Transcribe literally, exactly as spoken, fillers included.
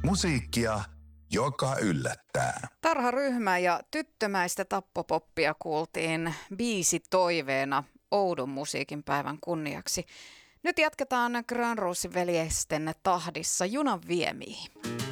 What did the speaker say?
Musiikkia, joka yllättää. Tarharyhmä ja tyttömäistä tappopoppia kuultiin biisi toiveena oudon musiikin päivän kunniaksi. Nyt jatketaan Granrosin veljesten tahdissa junan viemiin.